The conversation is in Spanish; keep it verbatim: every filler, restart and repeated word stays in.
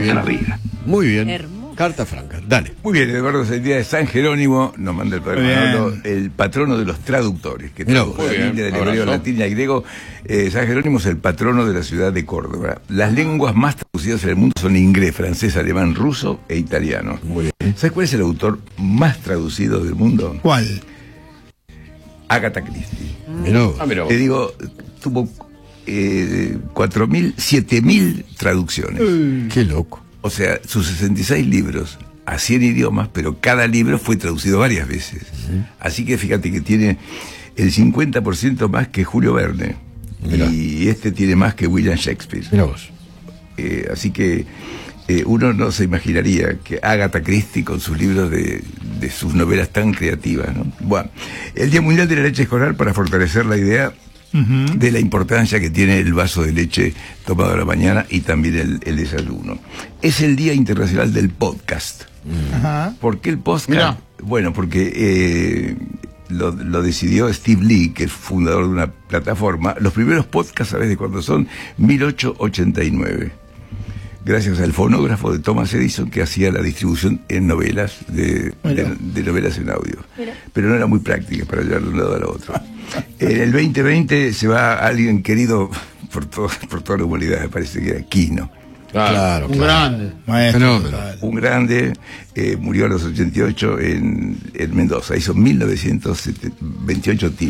bien. La vida. Muy bien. Hermoso. Carta franca, dale. Muy bien, Eduardo, es el día de San Jerónimo, nos manda el padre Manolo, el patrono de los traductores, que tradujo la Biblia del hebreo, latín y griego. Eh, San Jerónimo es el patrono de la ciudad de Córdoba. Las lenguas más traducidas en el mundo son inglés, francés, alemán, ruso e italiano. Muy bien. ¿Sabes cuál es el autor más traducido del mundo? ¿Cuál? Agatha Christie. Miró. Ah, mira vos. Te digo, tuvo eh, cuatro mil, siete mil traducciones. Qué loco. O sea, sus sesenta y seis libros a cien idiomas, pero cada libro fue traducido varias veces. Uh-huh. Así que fíjate que tiene el cincuenta por ciento más que Julio Verne. Mirá. Y este tiene más que William Shakespeare. Mirá vos. Eh, así que eh, uno no se imaginaría que Agatha Christie con sus libros de, de sus novelas tan creativas, ¿no? Bueno, el Día Mundial de la Leche Escolar para fortalecer la idea Uh-huh. de la importancia que tiene el vaso de leche tomado a la mañana y también el, el desayuno. Es el Día Internacional del Podcast. Ajá. ¿Por qué el podcast? Mirá. Bueno, porque eh, lo, lo decidió Steve Lee, que es fundador de una plataforma. Los primeros podcasts, ¿sabes de cuándo son? mil ochocientos ochenta y nueve. Gracias al fonógrafo de Thomas Edison, que hacía la distribución en novelas, de, de, de novelas en audio. Mira. Pero no era muy práctica para llevar de un lado al otro. En el veinte veinte se va alguien querido por, todo, por toda la humanidad, me parece que era Quino. Claro, claro. Un claro. grande. Maestro. Un grande, eh, murió a los ochenta y ocho en, en Mendoza. Hizo mil novecientos veintiocho